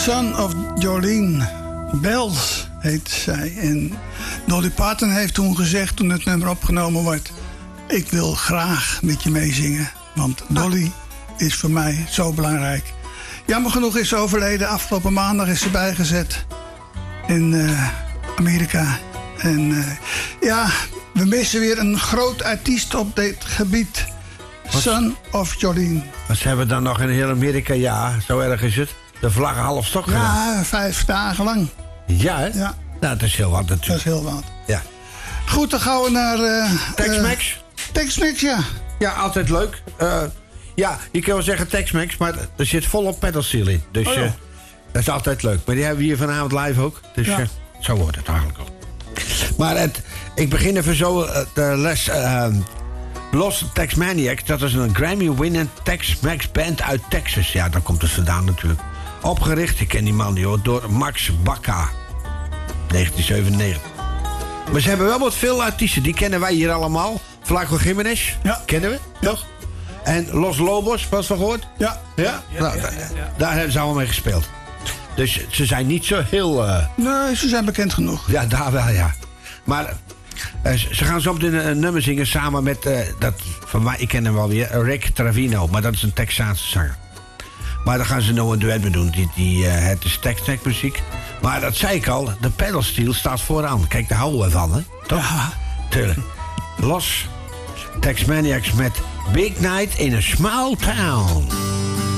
Son of Jolene Bells heet zij. En Dolly Parton heeft toen gezegd, toen het nummer opgenomen wordt... ik wil graag met je meezingen, want Dolly is voor mij zo belangrijk. Jammer genoeg is ze overleden. Afgelopen maandag is ze bijgezet in Amerika. En ja, we missen weer een groot artiest op dit gebied. Son of Jolene. Maar ze hebben dan nog in heel Amerika, ja, zo erg is het... de vlag half stok gedaan. Ja, 5 dagen lang. Ja, hè? Ja. Nou, dat is heel wat natuurlijk. Dat is heel wat. Ja. Goed, dan gaan we naar... Tex-Mex? Tex-Mex, ja. Ja, altijd leuk. Ja, je kan wel zeggen Tex-Mex, maar er zit volop pedalsteel in. Dus dat is altijd leuk. Maar die hebben we hier vanavond live ook. Dus Ja. zo wordt het eigenlijk ook. Maar ik begin even zo de Los Tex-Maniacs. Dat is een Grammy-winnend Tex-Mex band uit Texas. Ja, daar komt het vandaan natuurlijk. Opgericht, ik ken die man niet hoor, door Max Baca. 1997. Maar ze hebben wel wat veel artiesten. Die kennen wij hier allemaal. Flaco Jiménez, Ja. kennen we, toch? En Los Lobos, was dat gehoord? Ja. Ja? Nou, daar hebben ze allemaal mee gespeeld. Dus ze zijn niet zo heel... Nee, ze zijn bekend genoeg. Ja, daar wel, ja. Maar ze gaan zo meteen een nummer zingen samen met... van mij, ik ken hem wel weer, Rick Trevino. Maar dat is een Texaanse zanger. Maar daar gaan ze nou een duet mee doen. Het is Tex-Mex muziek. Maar dat zei ik al, de pedalsteel staat vooraan. Kijk, daar houden we van, hè? Toch? Ja. Tuurlijk. Los Tex-Maniacs met Big Night in a Small Town.